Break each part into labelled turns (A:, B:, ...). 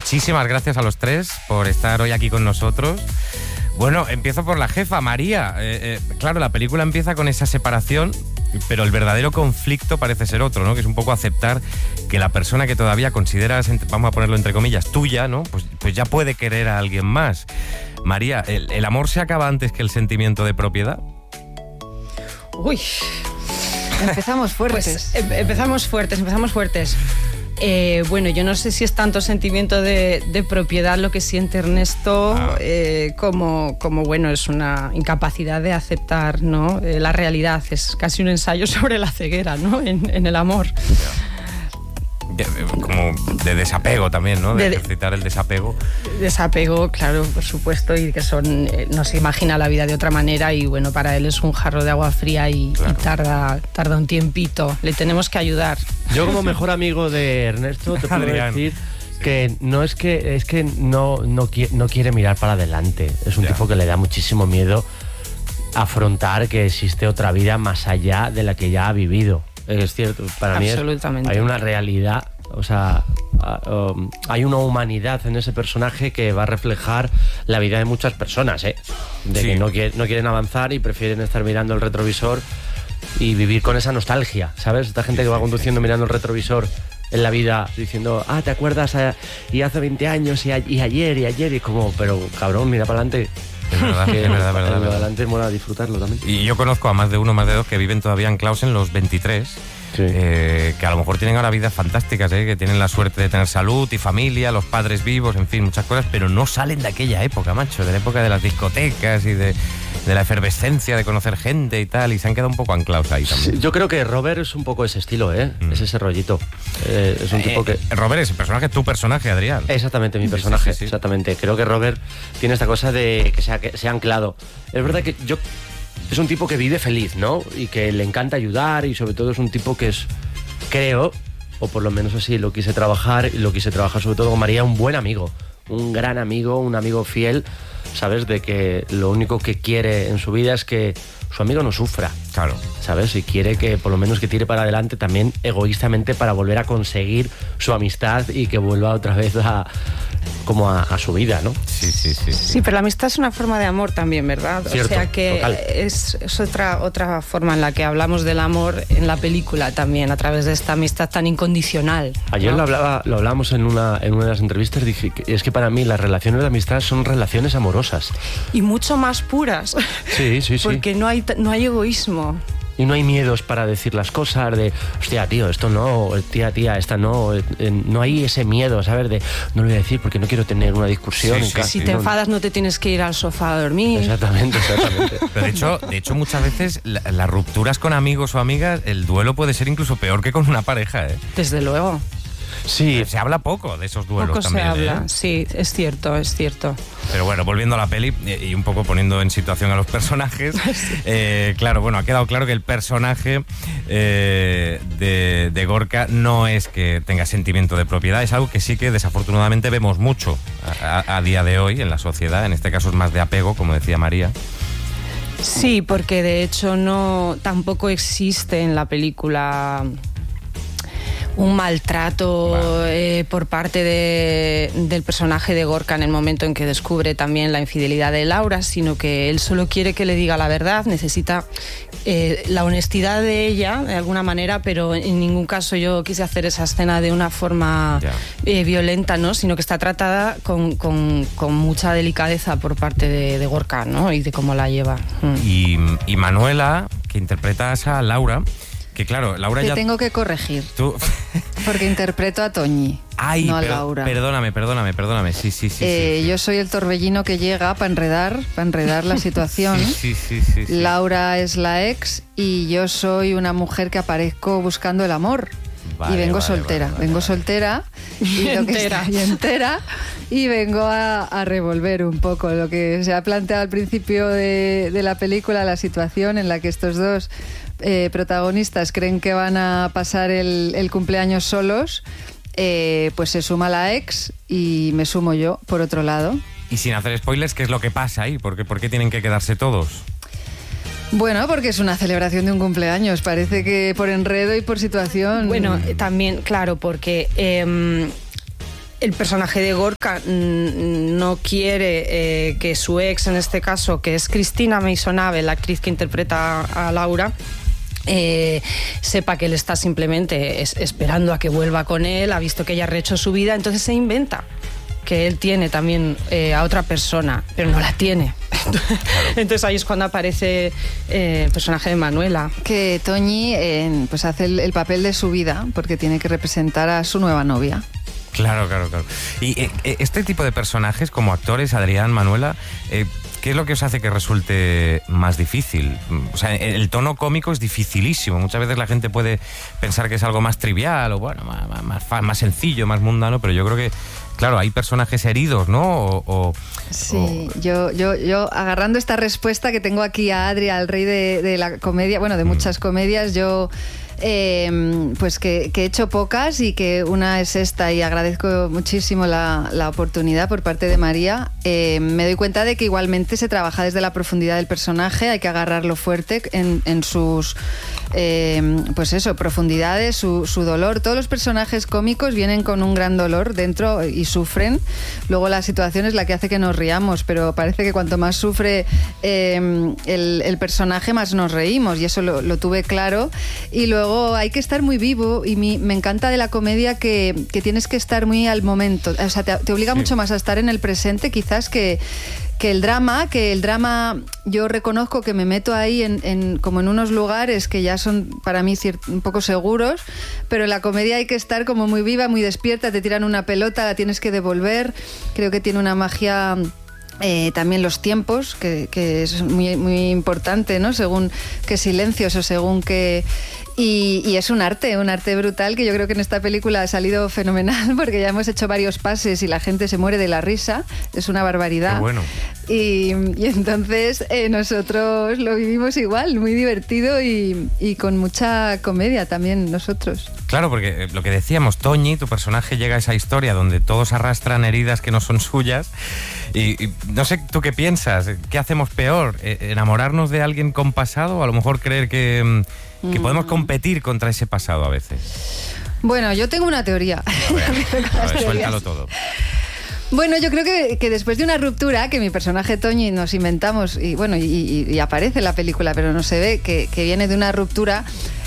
A: muchísimas gracias a los tres por estar hoy aquí con nosotros. Bueno, empiezo por la jefa, María. Claro, la película empieza con esa separación, pero el verdadero conflicto parece ser otro, ¿no? Que es un poco aceptar que la persona que todavía consideras, vamos a ponerlo entre comillas, tuya, ¿no? Pues ya puede querer a alguien más. María, ¿el amor se acaba antes que el sentimiento de propiedad?
B: Uy, empezamos fuertes.
C: Pues, empezamos fuertes. Bueno, yo no sé si es tanto sentimiento de propiedad lo que siente Ernesto como bueno, es una incapacidad de aceptar, ¿no? La realidad. Es casi un ensayo sobre la ceguera, ¿no? En el amor.
A: Como de desapego también, ¿no? De ejercitar el desapego.
C: Desapego, claro, por supuesto, y que no se imagina la vida de otra manera y bueno, para él es un jarro de agua fría y tarda un tiempito. Le tenemos que ayudar.
D: Yo como mejor amigo de Ernesto te puedo decir que no es que no quiere mirar para adelante. Es un tipo que le da muchísimo miedo afrontar que existe otra vida más allá de la que ya ha vivido. Es cierto, para mí hay una realidad, o sea, hay una humanidad en ese personaje que va a reflejar la vida de muchas personas, que no quieren avanzar y prefieren estar mirando el retrovisor y vivir con esa nostalgia, ¿sabes? Esta gente que va conduciendo mirando el retrovisor en la vida diciendo, ¿te acuerdas? Y hace 20 años y ayer, y como, pero cabrón, mira para adelante.
A: Es verdad.
D: Adelante mola disfrutarlo también.
A: Y yo conozco a más de uno, más de dos que viven todavía anclados en los 23, que a lo mejor tienen ahora vidas fantásticas, que tienen la suerte de tener salud y familia, los padres vivos, en fin, muchas cosas, pero no salen de aquella época, macho, de la época de las discotecas y de la efervescencia de conocer gente y tal, y se han quedado un poco anclados ahí también.
D: Sí, yo creo que Robert es un poco ese estilo, es ese rollito. Es un tipo que...
A: Robert es el personaje, tu personaje, Adrián.
D: Exactamente, mi personaje, sí. Exactamente. Creo que Robert tiene esta cosa de que se ha anclado. Es verdad que es un tipo que vive feliz, ¿no? Y que le encanta ayudar y sobre todo es un tipo que creo, o por lo menos así lo quise trabajar sobre todo con María, un buen amigo, un gran amigo, un amigo fiel, ¿sabes? De que lo único que quiere en su vida es que su amigo no sufra.
A: Claro.
D: ¿Sabes? Y quiere que por lo menos que tire para adelante también egoístamente para volver a conseguir su amistad y que vuelva otra vez a su vida, ¿no?
C: Sí, pero la amistad es una forma de amor también, ¿verdad?
D: Cierto,
C: o sea que
D: total.
C: es otra forma en la que hablamos del amor en la película también, a través de esta amistad tan incondicional, ¿no?
D: Ayer lo hablábamos en una de las entrevistas, dije que es que para mí las relaciones de amistad son relaciones amorosas.
C: Y mucho más puras.
D: Sí.
C: Porque no hay egoísmo.
D: Y no hay miedos para decir las cosas de, hostia, tío, esto no, tía, esta no. No hay ese miedo, ¿sabes? De, no lo voy a decir porque no quiero tener una discusión.
C: Si te enfadas no te tienes que ir al sofá a dormir.
D: Exactamente.
A: Pero de hecho muchas veces las rupturas con amigos o amigas, el duelo puede ser incluso peor que con una pareja,
C: Desde luego.
A: Sí, se habla poco de esos duelos
C: poco
A: también.
C: Se habla, sí, es cierto.
A: Pero bueno, volviendo a la peli y un poco poniendo en situación a los personajes, claro, bueno, ha quedado claro que el personaje de Gorka no es que tenga sentimiento de propiedad, es algo que sí que desafortunadamente vemos mucho a día de hoy en la sociedad, en este caso es más de apego, como decía María.
C: Sí, porque de hecho tampoco existe en la película un maltrato por parte del personaje de Gorka en el momento en que descubre también la infidelidad de Laura, sino que él solo quiere que le diga la verdad, necesita la honestidad de ella de alguna manera, pero en ningún caso yo quise hacer esa escena de una forma violenta, ¿no? Sino que está tratada con mucha delicadeza por parte de Gorka, ¿no? Y de cómo la lleva.
A: Y Manuela, que interpretas a Laura, que claro, Laura
B: Te
A: ya...
B: tengo que corregir.
A: ¿Tú?
B: Porque interpreto a Toñi, no a Laura.
A: Perdóname. Sí.
B: Yo soy el torbellino que llega para enredar la situación.
A: Sí.
B: Laura es la ex y yo soy una mujer que aparezco buscando el amor. Y vengo soltera y entera y vengo a revolver un poco lo que se ha planteado al principio de la película, la situación en la que estos dos protagonistas creen que van a pasar el cumpleaños solos, pues se suma la ex y me sumo yo por otro lado.
A: Y sin hacer spoilers, ¿qué es lo que pasa ahí? ¿Por qué tienen que quedarse todos?
B: Bueno, porque es una celebración de un cumpleaños, parece que por enredo y por situación.
C: Bueno, también, claro, porque el personaje de Gorka no quiere que su ex, en este caso, que es Cristina Maisonave, la actriz que interpreta a Laura, sepa que él está simplemente esperando a que vuelva con él, ha visto que ella ha rehecho su vida, entonces se inventa que él tiene también a otra persona, pero no la tiene. Entonces ahí es cuando aparece el personaje de Manuela.
B: Que Toñi pues hace el papel de su vida, porque tiene que representar a su nueva novia.
A: Claro. Y este tipo de personajes, como actores, Adrián, Manuela, ¿qué es lo que os hace que resulte más difícil? O sea, el tono cómico es dificilísimo. Muchas veces la gente puede pensar que es algo más trivial o bueno, más sencillo, más mundano, pero yo creo que, claro, hay personajes heridos, ¿no?
B: Sí, yo agarrando esta respuesta que tengo aquí a Adri, al rey de la comedia, bueno, de muchas comedias, yo... pues que he hecho pocas y que una es esta, y agradezco muchísimo la oportunidad por parte de María. Me doy cuenta de que igualmente se trabaja desde la profundidad del personaje, hay que agarrarlo fuerte en sus pues eso, profundidades, su dolor. Todos los personajes cómicos vienen con un gran dolor dentro y sufren. Luego la situación es la que hace que nos riamos, pero parece que cuanto más sufre el personaje, más nos reímos, y eso lo tuve claro. Y luego hay que estar muy vivo, y me encanta de la comedia que tienes que estar muy al momento, o sea, te obliga mucho más a estar en el presente quizás que el drama, yo reconozco que me meto ahí como en unos lugares que ya son para mí un poco seguros, pero en la comedia hay que estar como muy viva, muy despierta, te tiran una pelota, la tienes que devolver. Creo que tiene una magia... también los tiempos, que es muy, muy importante, ¿no? Según qué silencios o según qué... Y es un arte brutal, que yo creo que en esta película ha salido fenomenal, porque ya hemos hecho varios pases y la gente se muere de la risa. Es una barbaridad.
A: Qué bueno.
B: Y entonces nosotros lo vivimos igual, muy divertido y con mucha comedia también nosotros.
A: Claro, porque lo que decíamos, Toñi, tu personaje, llega a esa historia donde todos arrastran heridas que no son suyas. Y no sé, ¿tú qué piensas? ¿Qué hacemos peor? ¿Enamorarnos de alguien con pasado? O a lo mejor creer que podemos competir contra ese pasado a veces.
B: Bueno, yo tengo una teoría.
A: A ver, suéltalo todo.
B: Bueno, yo creo que después de una ruptura, que mi personaje Toñi nos inventamos, y bueno, y aparece en la película, pero no se ve, que viene de una ruptura...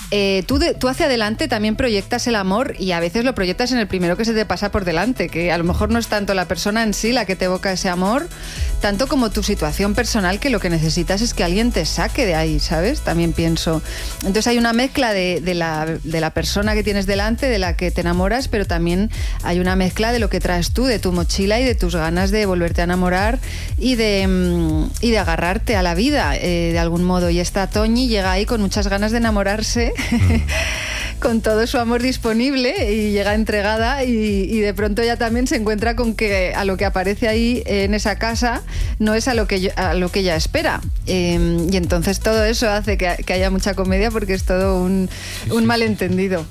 B: Tú hacia adelante también proyectas el amor, y a veces lo proyectas en el primero que se te pasa por delante, que a lo mejor no es tanto la persona en sí la que te evoca ese amor, tanto como tu situación personal, que lo que necesitas es que alguien te saque de ahí, ¿sabes? También pienso. Entonces hay una mezcla de la persona que tienes delante, de la que te enamoras, pero también hay una mezcla de lo que traes tú, de tu mochila y de tus ganas de volverte a enamorar y de agarrarte a la vida de algún modo. Y esta Toñi llega ahí con muchas ganas de enamorarse, con todo su amor disponible, y llega entregada, y de pronto ella también se encuentra con que a lo que aparece ahí en esa casa no es a lo que ella espera, y entonces todo eso hace que haya mucha comedia, porque es todo un malentendido.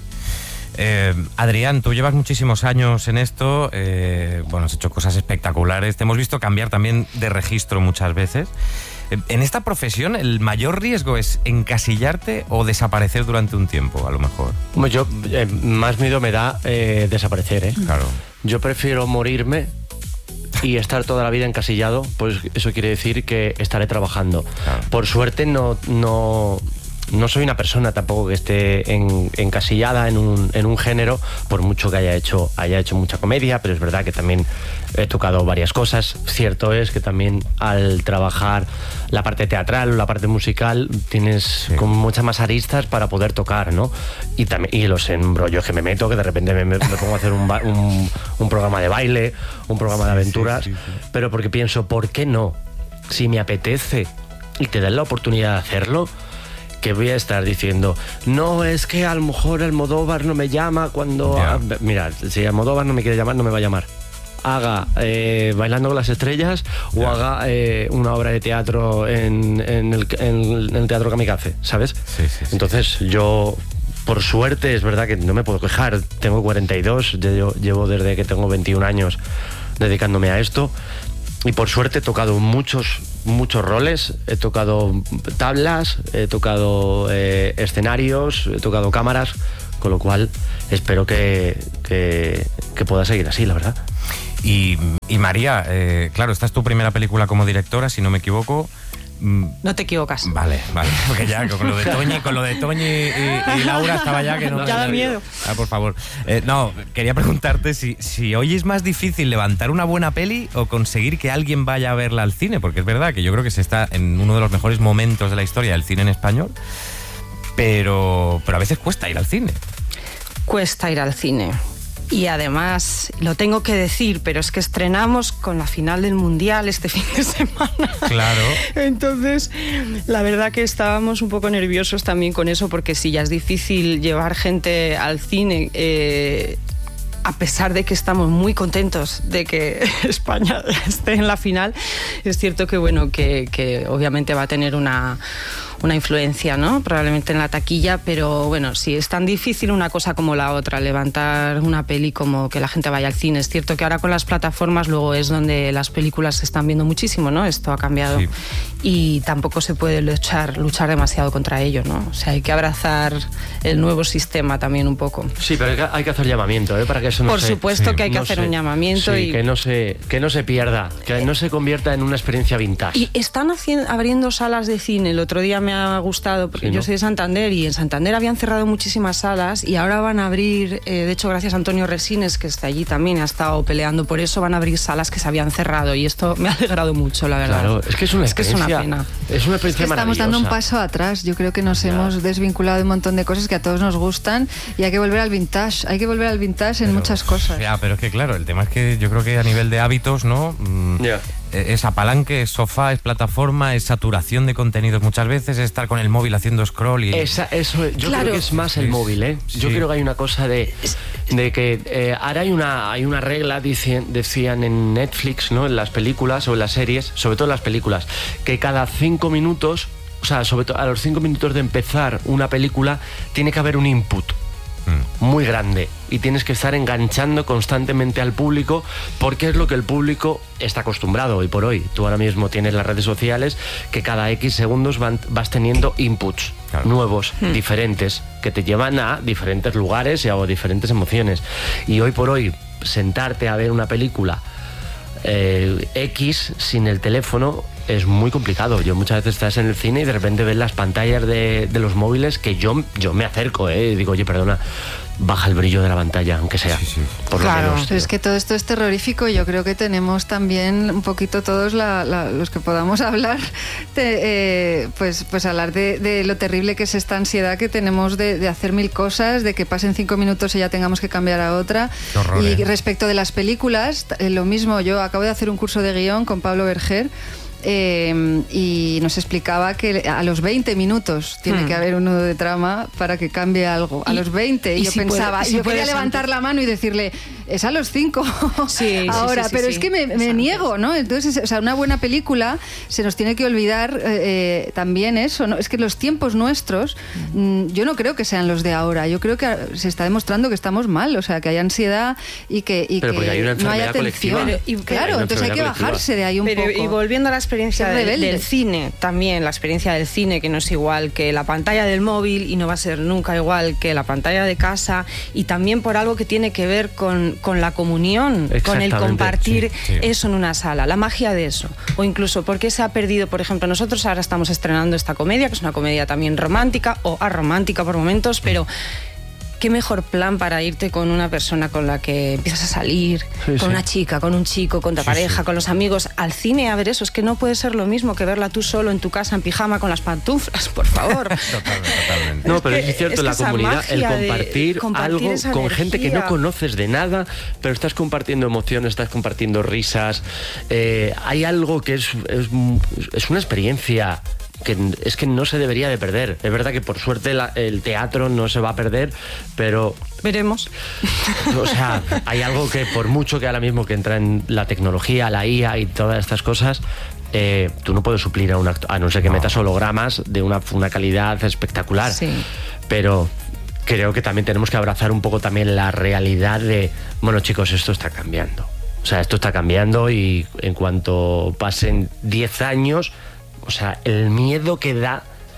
A: Adrián, tú llevas muchísimos años en esto, bueno, has hecho cosas espectaculares, te hemos visto cambiar también de registro muchas veces. En esta profesión, ¿el mayor riesgo es encasillarte o desaparecer durante un tiempo, a lo mejor?
D: Yo, más miedo me da desaparecer, ¿eh?
A: Claro.
D: Yo prefiero morirme y estar toda la vida encasillado, pues eso quiere decir que estaré trabajando.
A: Claro.
D: Por suerte no soy una persona tampoco que esté encasillada en un género, por mucho que haya hecho mucha comedia, pero es verdad que también he tocado varias cosas. Cierto es que también al trabajar la parte teatral o la parte musical tienes como muchas más aristas para poder tocar, ¿no? Y los embrollos que me meto, que de repente me pongo a hacer un programa de baile, un programa de aventuras, sí. Pero porque pienso, ¿por qué no? Si me apetece y te dan la oportunidad de hacerlo, que voy a estar diciendo, no, es que a lo mejor Almodóvar no me llama cuando... Mira, si Almodóvar no me quiere llamar, no me va a llamar. Haga Bailando con las Estrellas o haga una obra de teatro en el Teatro Kamikaze, ¿sabes?
A: Sí.
D: Entonces yo, por suerte, es verdad que no me puedo quejar. Tengo 42, llevo desde que tengo 21 años dedicándome a esto. Y por suerte he tocado muchos roles, he tocado tablas, he tocado escenarios, he tocado cámaras con lo cual espero que pueda seguir así, la verdad.
A: Y María, claro, esta es tu primera película como directora, si no me equivoco.
C: No te equivocas.
A: Vale, porque ya con lo de Toñi y Laura estaba ya que no...
C: Ya da miedo.
A: Por favor. No, quería preguntarte si hoy es más difícil levantar una buena peli o conseguir que alguien vaya a verla al cine, porque es verdad que yo creo que se está en uno de los mejores momentos de la historia del cine en español, pero a veces cuesta ir al cine.
C: Cuesta ir al cine. Y además, lo tengo que decir, pero es que estrenamos con la final del Mundial este fin de semana.
A: Claro.
C: Entonces, la verdad que estábamos un poco nerviosos también con eso, porque si ya es difícil llevar gente al cine, a pesar de que estamos muy contentos de que España esté en la final, es cierto que bueno, que obviamente va a tener una influencia, ¿no? Probablemente en la taquilla, pero bueno, si es tan difícil una cosa como la otra, levantar una peli como que la gente vaya al cine. Es cierto que ahora con las plataformas luego es donde las películas se están viendo muchísimo, ¿no? Esto ha cambiado, sí. Y tampoco se puede luchar demasiado contra ello, ¿no? O sea, hay que abrazar el nuevo sistema también un poco.
D: Sí, pero hay que hacer llamamiento, para que eso no
C: Por supuesto que hay que hacer un llamamiento.
D: Sí, y que no se pierda, que no se convierta en una experiencia vintage.
C: Y están abriendo salas de cine. El otro día me ha gustado, porque sí, ¿no? Yo soy de Santander y en Santander habían cerrado muchísimas salas y ahora van a abrir, de hecho gracias a Antonio Resines, que está allí también, ha estado peleando por eso, van a abrir salas que se habían cerrado y esto me ha alegrado mucho, la verdad.
D: Claro, es que es una experiencia,
C: una pena.
D: Es una experiencia maravillosa.
B: Estamos dando un paso atrás, yo creo que nos hemos desvinculado de un montón de cosas que a todos nos gustan y hay que volver al vintage, en muchas cosas.
A: Ya, pero es que claro, el tema es que yo creo que a nivel de hábitos, ¿no? Es apalanque, es sofá, es plataforma, es saturación de contenidos muchas veces, es estar con el móvil haciendo scroll y...
D: Yo creo que es más el móvil, ¿eh? Sí. Yo creo que hay una cosa de que ahora hay una regla, decían en Netflix, ¿no? En las películas o en las series, sobre todo en las películas, que cada 5 minutos, o sea, sobre todo a los 5 minutos de empezar una película, tiene que haber un input muy grande y tienes que estar enganchando constantemente al público porque es lo que el público está acostumbrado hoy por hoy. Tú ahora mismo tienes las redes sociales que cada X segundos vas teniendo inputs nuevos, diferentes, que te llevan a diferentes lugares y a diferentes emociones. Y hoy por hoy, sentarte a ver una película X sin el teléfono es muy complicado. Yo muchas veces estás en el cine y de repente ves las pantallas de los móviles que yo me acerco, y digo, oye, perdona, baja el brillo de la pantalla, aunque sea. Sí. Por lo menos,
B: pero es que todo esto es terrorífico y yo creo que tenemos también un poquito todos los que podamos hablar, pues hablar de lo terrible que es esta ansiedad que tenemos de hacer mil cosas, de que pasen 5 minutos y ya tengamos que cambiar a otra.
A: Horror,
B: y respecto de las películas, lo mismo, yo acabo de hacer un curso de guión con Pablo Berger. Y nos explicaba que a los 20 minutos tiene que haber un nudo de trama para que cambie algo. A los 20. Y yo si pensaba, yo quería levantar la mano y decirle, es a los 5 ahora, pero es que me niego, ¿no? Entonces, o sea, una buena película se nos tiene que olvidar también eso, ¿no? Es que los tiempos nuestros, yo no creo que sean los de ahora. Yo creo que se está demostrando que estamos mal, o sea, que hay ansiedad y que
D: hay una
B: no hay atención.
D: Claro,
B: entonces hay que bajarse de ahí un poco.
C: Y volviendo a la experiencia del cine, también la experiencia del cine, que no es igual que la pantalla del móvil y no va a ser nunca igual que la pantalla de casa, y también por algo que tiene que ver con la comunión, con el compartir eso en una sala, la magia de eso. O incluso porque se ha perdido, por ejemplo, nosotros ahora estamos estrenando esta comedia, que es una comedia también romántica o aromántica por momentos, pero qué mejor plan para irte con una persona con la que empiezas a salir, con una chica, con un chico, con tu pareja, con los amigos, al cine a ver eso. Es que no puede ser lo mismo que verla tú solo en tu casa en pijama con las pantuflas, por favor.
A: Totalmente.
D: No, pero es cierto, la comunidad, el compartir algo con gente que no conoces de nada, pero estás compartiendo emociones, estás compartiendo risas. Hay algo que es una experiencia que es que no se debería de perder. Es verdad que por suerte el teatro no se va a perder, pero
C: veremos.
D: O sea, hay algo que por mucho que ahora mismo que entra en la tecnología, la IA y todas estas cosas, tú no puedes suplir a un actor, a no ser que metas hologramas de una calidad espectacular. Sí. Pero creo que también tenemos que abrazar un poco también la realidad de, bueno, chicos, esto está cambiando. O sea, esto está cambiando y en cuanto pasen 10 años, o sea, el miedo que da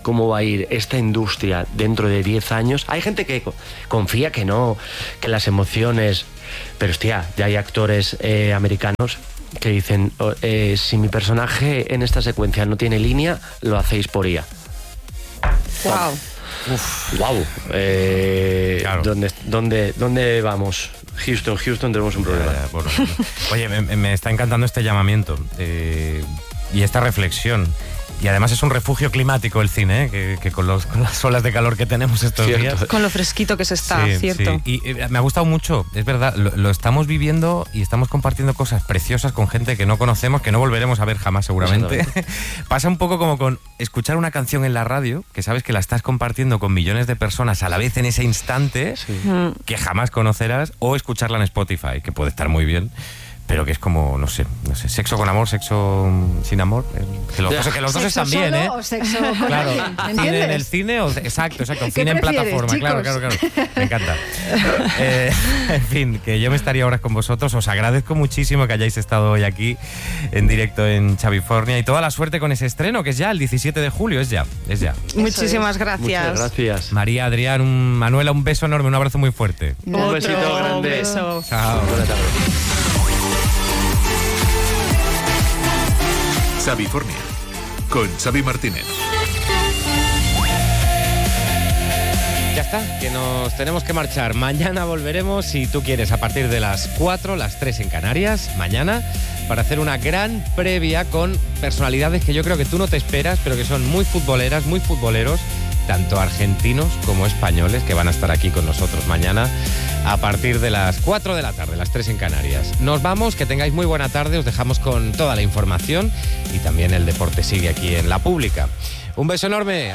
D: cómo va a ir esta industria dentro de 10 años. Hay gente que confía que no, que las emociones... Pero hostia, ya hay actores americanos que dicen, si mi personaje en esta secuencia no tiene línea, lo hacéis por IA.
C: Wow.
D: Wow.
A: Claro.
D: ¿Dónde vamos? Houston, tenemos un problema.
A: Bueno. Oye, me está encantando este llamamiento y esta reflexión. Y además es un refugio climático el cine, que con las olas de calor que tenemos estos días.
C: Con lo fresquito que se está,
A: sí,
C: cierto.
A: Sí. Y me ha gustado mucho, es verdad, lo estamos viviendo y estamos compartiendo cosas preciosas con gente que no conocemos, que no volveremos a ver jamás seguramente. Pasa un poco como con escuchar una canción en la radio, que sabes que la estás compartiendo con millones de personas a la vez en ese instante, que jamás conocerás, o escucharla en Spotify, que puede estar muy bien. Pero que es como, no sé, sexo con amor, sexo sin amor. Que los dos están bien, ¿eh?
B: O sexo con
A: claro,
B: alguien,
A: cine en el cine, exacto, cine en plataforma,
B: chicos?
A: claro. Me encanta. En fin, que yo me estaría horas con vosotros. Os agradezco muchísimo que hayáis estado hoy aquí en directo en Chavifornia y toda la suerte con ese estreno, que es ya el 17 de julio, es ya.
C: Muchísimas gracias.
D: Muchas gracias.
A: María, Adrián, Manuela, un beso enorme, un abrazo muy fuerte.
D: Un besito grande.
C: Un beso.
A: Chao.
D: Buenas tardes.
E: Chavifornia, con Xavi Martínez.
A: Ya está, que nos tenemos que marchar. Mañana volveremos, si tú quieres, a partir de las 4, las 3 en Canarias, mañana, para hacer una gran previa con personalidades que yo creo que tú no te esperas, pero que son muy futboleras, muy futboleros, tanto argentinos como españoles, que van a estar aquí con nosotros mañana a partir de las 4 de la tarde, las 3 en Canarias. Nos vamos, que tengáis muy buena tarde, os dejamos con toda la información y también el deporte sigue aquí en La Pública. Un beso enorme.